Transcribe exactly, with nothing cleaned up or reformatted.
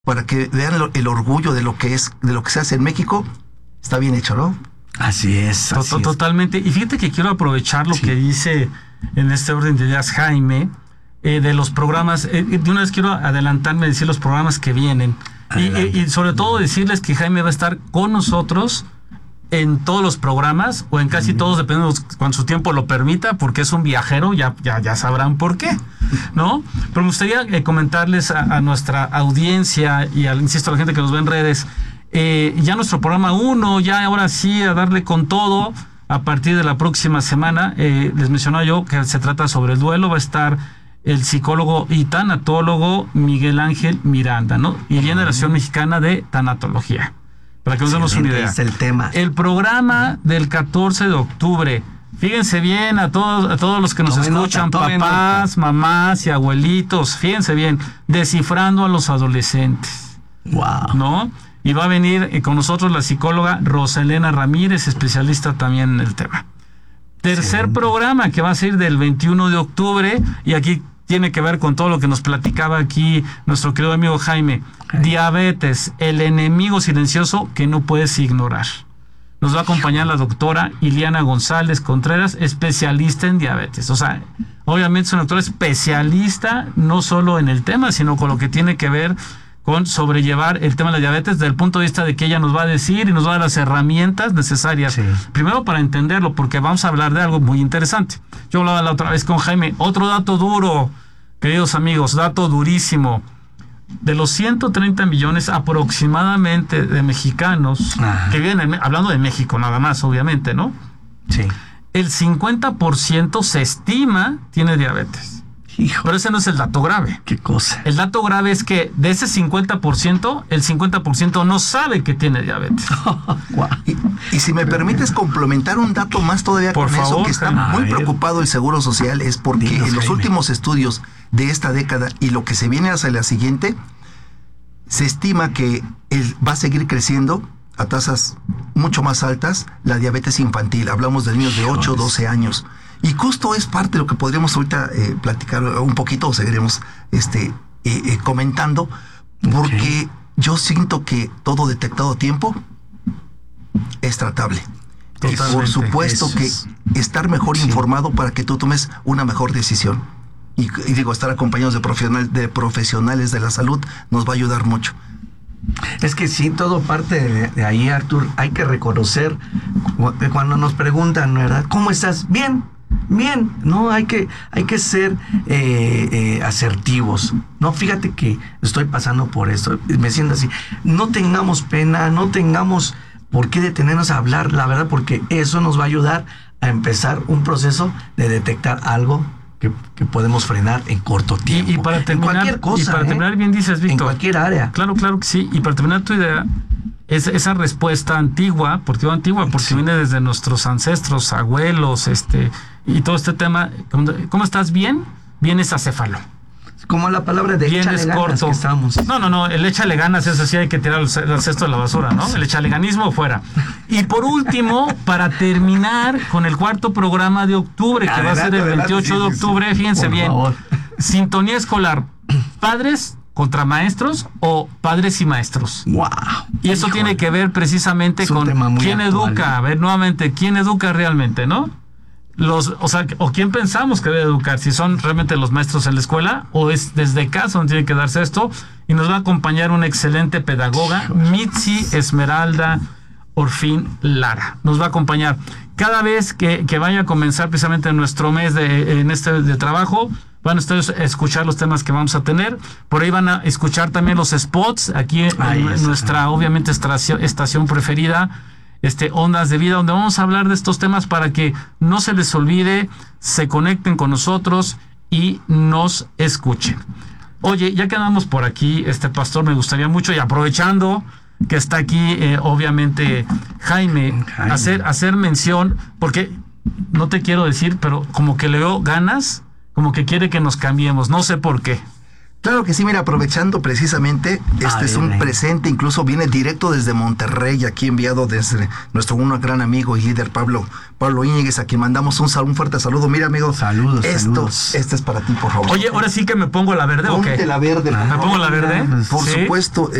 para que vean lo, el orgullo de lo que es, de lo que se hace en México. Está bien hecho, ¿no? Así es. Así es. Totalmente. Y fíjate que quiero aprovechar lo sí. que dice en este orden de ideas Jaime, eh, de los programas. Eh, de una vez quiero adelantarme a decir los programas que vienen. Y, y, y sobre todo decirles que Jaime va a estar con nosotros en todos los programas, o en casi todos, dependiendo cuando su tiempo lo permita, porque es un viajero, ya, ya, ya sabrán por qué, ¿no? Pero me gustaría eh, comentarles a, a nuestra audiencia y, al, insisto, a la gente que nos ve en redes, eh, ya nuestro programa uno, ya ahora sí, a darle con todo, a partir de la próxima semana, eh, les mencionaba yo que se trata sobre el duelo, va a estar el psicólogo y tanatólogo Miguel Ángel Miranda, ¿no? Y viene de la Asociación Mexicana de Tanatología. Para que nos demos una idea. Es el tema. El programa del catorce de octubre. Fíjense bien a todos, a todos los que nos tomen escuchan, nota, papás, nota. mamás y abuelitos. Fíjense bien, descifrando a los adolescentes. Wow. ¿No? Y va a venir eh, con nosotros la psicóloga Roselena Ramírez, especialista también en el tema. Tercer sí. programa que va a ser del veintiuno de octubre, y aquí tiene que ver con todo lo que nos platicaba aquí nuestro querido amigo Jaime. Okay. Diabetes, el enemigo silencioso que no puedes ignorar. Nos va a acompañar la doctora Iliana González Contreras, especialista en diabetes. O sea, obviamente es una doctora especialista no solo en el tema, sino con lo que tiene que ver con sobrellevar el tema de la diabetes desde el punto de vista de que ella nos va a decir y nos va a dar las herramientas necesarias. Sí. Primero para entenderlo, porque vamos a hablar de algo muy interesante. Yo hablaba la otra vez con Jaime. Otro dato duro, queridos amigos, dato durísimo. De los ciento treinta millones aproximadamente de mexicanos Ajá. que viven, en, hablando de México nada más, obviamente, ¿no? Sí. El cincuenta por ciento se estima tiene diabetes. Hijo. Pero ese no es el dato grave. ¿Qué cosa? El dato grave es que de ese cincuenta por ciento, el cincuenta por ciento no sabe que tiene diabetes. Wow. y, y si me permites complementar un dato más todavía Por con favor, eso, que está Jaime. muy preocupado el Seguro Social, es porque Dinos, en los Jaime. últimos estudios de esta década y lo que se viene hacia la siguiente, se estima que el, va a seguir creciendo a tasas mucho más altas la diabetes infantil. Hablamos de niños de ocho, doce años. Y justo es parte de lo que podríamos ahorita eh, platicar un poquito, o seguiremos este, eh, eh, comentando, porque okay. yo siento que todo detectado a tiempo es tratable. Totalmente. Y por supuesto Eso que es... estar mejor sí. informado para que tú tomes una mejor decisión. Y, y digo, estar acompañados de, profesional, de profesionales de la salud nos va a ayudar mucho. Es que sí, todo parte de, de ahí, Artur. Hay que reconocer cuando nos preguntan, ¿verdad? ¿Cómo estás? Bien. Bien, no, hay que, hay que ser eh, eh, asertivos. No, fíjate que estoy pasando por esto, me siento así. No tengamos pena, no tengamos por qué detenernos a hablar, la verdad, porque eso nos va a ayudar a empezar un proceso de detectar algo que, que podemos frenar en corto tiempo. Y, y para terminar, en cualquier cosa, y para ¿eh? terminar bien dices, Víctor. En cualquier área. Claro, claro que sí. Y para terminar tu idea, es esa respuesta antigua, porque digo antigua, porque sí. viene desde nuestros ancestros, abuelos, este, y todo este tema. ¿Cómo estás? ¿Bien? Bien es acéfalo. Como la palabra de bien échale es ganas corto. Que estamos. No, no, no, el échale ganas es así, hay que tirar el cesto de la basura, ¿no? El echaleganismo fuera. Y por último, para terminar con el cuarto programa de octubre, que adelante, va a ser el veintiocho de octubre, fíjense por bien. Favor. Sintonía escolar, padres contra maestros o padres y maestros. Wow. Y eso Híjole. tiene que ver precisamente con quién actual. educa, a ver nuevamente, quién educa realmente, ¿no? Los, o sea, o quién pensamos que debe educar, si son realmente los maestros en la escuela o es desde casa donde tiene que darse esto. Y nos va a acompañar una excelente pedagoga, Mitzi Esmeralda Orfín Lara. Nos va a acompañar cada vez que, que vaya a comenzar precisamente nuestro mes de, en este de trabajo. Van ustedes a escuchar los temas que vamos a tener. Por ahí van a escuchar también los spots aquí Ay, en nuestra, obviamente, estación, estación preferida, este Ondas de Vida, donde vamos a hablar de estos temas para que no se les olvide, se conecten con nosotros y nos escuchen. Oye, ya que andamos por aquí, este pastor, me gustaría mucho, y aprovechando que está aquí, eh, obviamente, Jaime, Jaime, hacer hacer mención, porque no te quiero decir, pero como que le veo ganas, como que quiere que nos cambiemos, no sé por qué. Claro que sí, mira, aprovechando precisamente, este ah, es un presente, incluso viene directo desde Monterrey, aquí enviado desde nuestro un gran amigo y líder Pablo Pablo Íñiguez, a quien mandamos un, sal, un fuerte saludo. Mira, amigo, saludos, esto, saludos. Este es para ti, por favor. Oye, ahora sí que me pongo la verde, ¿o qué? Ponte la verde. ¿Me pongo la verde? Por ¿Sí? supuesto.